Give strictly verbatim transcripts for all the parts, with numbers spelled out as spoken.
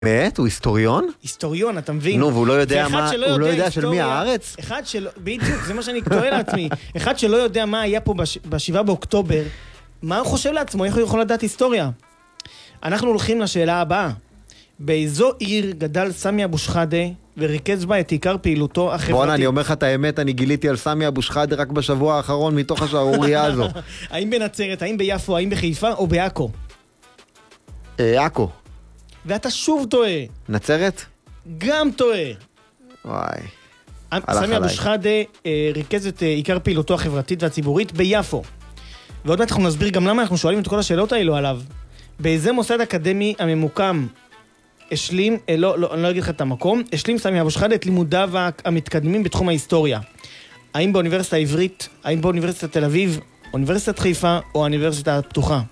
באמת? הוא היסטוריון? היסטוריון, אתה מבין? נו, והוא לא יודע ואחד מה, שלא הוא לא יודע יודע של מי היסטוריה- הארץ? אחד שלא, בדיוק, זה מה שאני טועה לעצמי. אחד שלא יודע מה היה פה בש- בשבעה באוקטובר, מה הוא חושב לעצמו? איך הוא יכול לדעת היסטוריה? אנחנו הולכים לשאלה הבאה. באיזו עיר גדל סמי אבו שחאדה וריכז בה את עיקר פעילותו החברתית? בוא'נה, אני אומר לך את האמת, אני גיליתי על סמי אבו שחאדה רק בשבוע האחרון מתוך השערורייה הזו. האם בנצרת, האם ביפו, האם בחיפה או בעכו? אה, עכו. ואתה שוב טועה. נצרת? גם טועה. וואי. סמי עליי. אבו שחאדה אה, ריכז את אה, עיקר פעילותו החברתית והציבורית ביפו. ועוד מעט אנחנו נסביר גם למה אנחנו שואלים את כל השאלות האלו עליו. באיזה מוסד אקדמי הממוקם השלים, אה, לא, לא, אני לא אגיד לך את המקום, השלים סמי אבו שחאדה את לימודיו המתקדמים בתחום ההיסטוריה. האם באוניברסיטה העברית, האם באוניברסיטת תל אביב, אוניברסיטת חיפה או האוניברסיטה הפתוחה?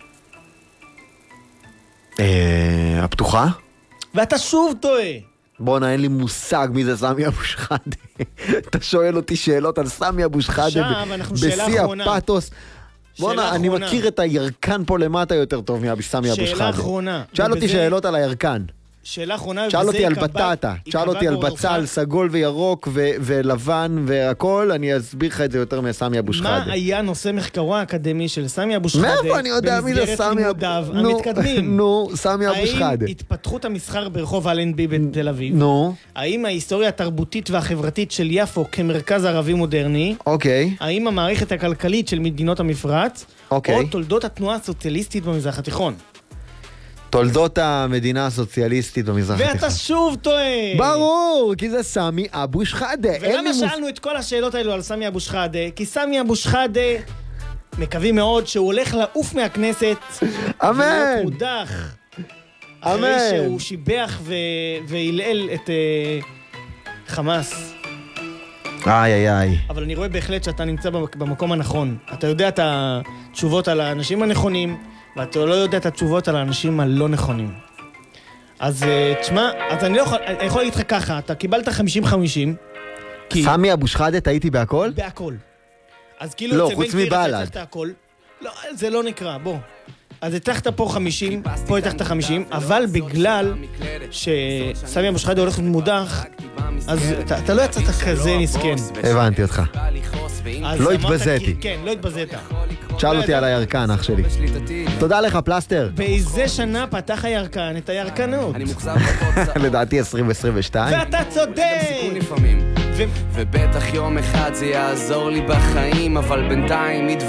אה, הפתוחה? ואתה שוב טועה. בוא'נה, אין לי מושג מי זה סמי אבו שחאדה. אתה שואל אותי שאלות על סמי אבו שחאדה עכשיו אנחנו שאלה בשיא אחרונה. הפאתוס. בוא'נה, אני אחרונה. מכיר את הירקן פה למטה יותר טוב מסמי אבו שחאדה. שאלה אחרונה. שאל אותי ובזה- שאלות על הירקן. שאלה אחרונה, שאל ובזה אותי על ייקבע- בטטה, שאל ייקבע אותי על גורלך. בצל, סגול וירוק ו- ולבן והכל, אני אסביר לך את זה יותר מסמי אבו שחאדה. מה היה נושא מחקרו האקדמי של סמי אבו שחאדה מאיפה אני יודע מי זה במסגרת סמי אבו... לימודיו נו, המתקדמים? נו, סמי אבו האם שחאדה. התפתחות המסחר ברחוב אלנבי בתל אביב? נו, האם ההיסטוריה התרבותית והחברתית של יפו כמרכז ערבי מודרני? אוקיי, האם המערכת הכלכלית של מדינות המפרץ? אוקיי. או תולדות התנועה הסוציאליסטית במזרח התיכון? תולדות המדינה הסוציאליסטית במזרח התיכון. ואתה שוב טועה! ברור, כי זה סמי אבו שחאדה. אין לי ולמה מוס- שאלנו את כל השאלות האלו על סמי אבו שחאדה? כי סמי אבו שחאדה מקווים מאוד שהוא הולך לעוף מהכנסת. אמן. ולהיות מודח. אחרי אמן. שהוא שיבח ו... והילל את uh, חמאס. איי איי איי. אבל אני רואה בהחלט שאתה נמצא במק- במקום הנכון. אתה יודע את התשובות על האנשים הנכונים, ואתה לא יודע את התשובות על האנשים הלא נכונים. אז uh, תשמע, אז אני לא יכול, אני יכול להגיד לך ככה, אתה קיבלת חמישים חמישים, כי... סמי אבו שחאדה, טעיתי בהכל? בהכל. אז כאילו לא, אצל חוץ בן גביר אתה מבל"ד. הצלחת הכל. לא, זה לא נקרא, בוא. אז הצלחת פה חמישים, פה הצלחת חמישים, אבל בגלל שסמי אבו שחאדה הולך מודח, אז אתה, אתה לא יצאת כזה מסכן. הבנתי אותך. אז לא אמרת, התבזיתי. כן, לא התבזית. שאל אותי על הירקן, אח שלי. תודה לך, פלסטר. באיזה שנה פתח הירקן את הירקנות? לדעתי עשרים עשרים ושתיים. ואתה צודק! ו- ובטח יום אחד זה יעזור לי בחיים, אבל בינתיים